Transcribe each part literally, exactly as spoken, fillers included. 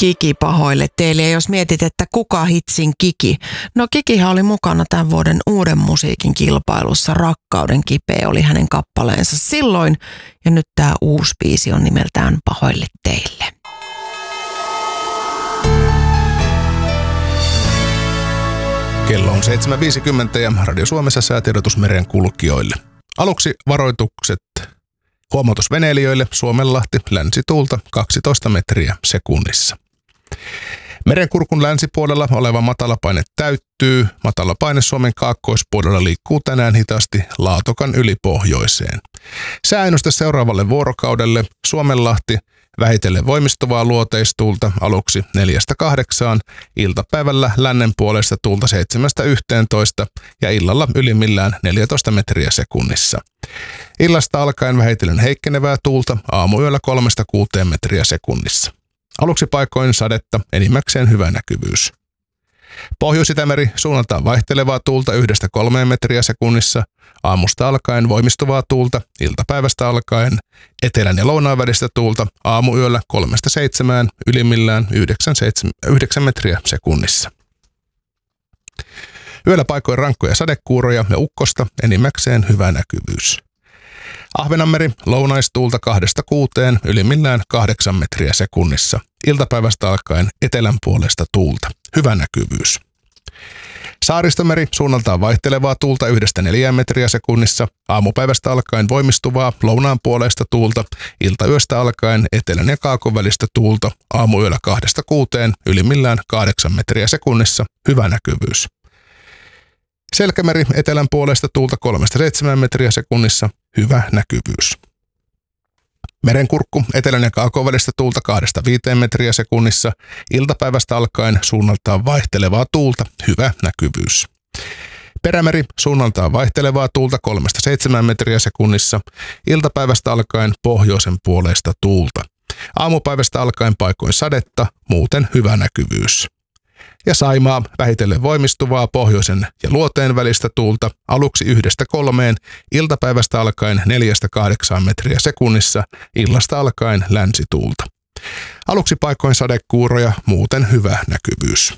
Kiki pahoille teille. Ja jos mietit, että kuka hitsin Kiki? No Kikihän oli mukana tämän vuoden uuden musiikin kilpailussa. Rakkauden kipeä oli hänen kappaleensa silloin. Ja nyt tämä uusi biisi on nimeltään Pahoille teille. Kello on seitsemän viisikymmentä ja Radio Suomessa säätiedotus meren kulkijoille. Aluksi varoitukset. Huomautus veneilijöille, Suomenlahti, länsituulta kaksitoista metriä sekunnissa. Merenkurkun länsipuolella oleva matalapaine täyttyy. Matalapaine Suomen kaakkoispuolella liikkuu tänään hitaasti Laatokan yli pohjoiseen. Sääennuste seuraavalle vuorokaudelle. Suomenlahti vähitellen voimistuvaa luoteistuulta aluksi neljästä kahdeksaan, iltapäivällä lännen puolesta tuulta seitsemästä yhteentoista ja illalla ylimmillään neljätoista metriä sekunnissa. Illasta alkaen vähitellen heikkenevää tuulta, aamuyöllä kolmesta kuuteen metriä sekunnissa. Aluksi paikoin sadetta, enimmäkseen hyvä näkyvyys. Pohjois-Itämeri suunnaltaan vaihtelevaa tuulta yhdestä kolmeen metriä sekunnissa, aamusta alkaen voimistuvaa tuulta, iltapäivästä alkaen etelän ja lounaan välistä tuulta, aamuyöllä kolmesta seitsemään, ylimmillään yhdeksän metriä sekunnissa. Yöllä paikoin rankkoja sadekuuroja ja ukkosta, enimmäkseen hyvä näkyvyys. Ahvenanmeri lounaistuulta kahdesta kuuteen, ylimmillään kahdeksan metriä sekunnissa. Iltapäivästä alkaen etelän puolesta tuulta. Hyvä näkyvyys. Saaristomeri suunnaltaan vaihtelevaa tuulta yhdestä neljään metriä sekunnissa. Aamupäivästä alkaen voimistuvaa lounaan puolesta tuulta. Iltayöstä alkaen etelän ja kaakon välistä tuulta. Aamuyöllä kahdesta kuuteen, ylimmillään kahdeksan metriä sekunnissa. Hyvä näkyvyys. Selkämeri etelän puolesta tuulta kolmesta seitsemään metriä sekunnissa. Hyvä näkyvyys. Merenkurkku etelän ja kaakon välistä tuulta kahdesta viiteen metriä sekunnissa. Iltapäivästä alkaen suunnaltaan vaihtelevaa tuulta. Hyvä näkyvyys. Perämeri suunnaltaan vaihtelevaa tuulta kolmesta seitsemään metriä sekunnissa. Iltapäivästä alkaen pohjoisen puoleista tuulta. Aamupäivästä alkaen paikoin sadetta, muuten hyvä näkyvyys. Ja Saimaa vähitellen voimistuvaa pohjoisen ja luoteen välistä tuulta aluksi yhdestä kolmeen, iltapäivästä alkaen neljästä kahdeksaan metriä sekunnissa, illasta alkaen länsituulta. Aluksi paikoin sadekuuroja, muuten hyvä näkyvyys.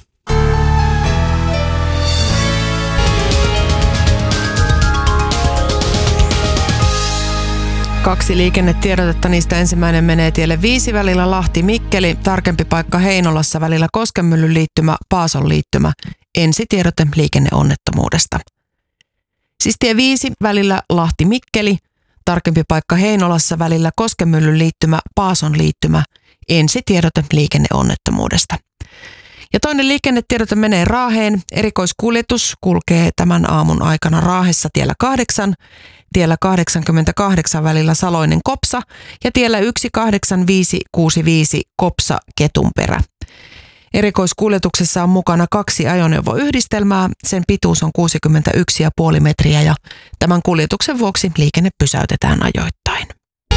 Kaksi liikennetiedotetta, niistä ensimmäinen menee tielle viisi välillä Lahti-Mikkeli, tarkempi paikka Heinolassa välillä Koskenmyllyn liittymä, Paason liittymä, ensitiedote liikenneonnettomuudesta. Siis tie viisi välillä Lahti-Mikkeli, tarkempi paikka Heinolassa välillä Koskenmyllyn liittymä, Paason liittymä, ensitiedote liikenneonnettomuudesta. Ja toinen liikennetiedote menee Raaheen. Erikoiskuljetus kulkee tämän aamun aikana Raahessa tiellä kahdeksan, tiellä kahdeksankymmentäkahdeksan välillä Saloinen Kopsa ja tiellä yksi kahdeksan viisi kuusi viisi Kopsa Ketunperä. Erikoiskuljetuksessa on mukana kaksi ajoneuvoyhdistelmää, sen pituus on kuusikymmentäyksi pilkku viisi metriä ja tämän kuljetuksen vuoksi liikenne pysäytetään ajoittain.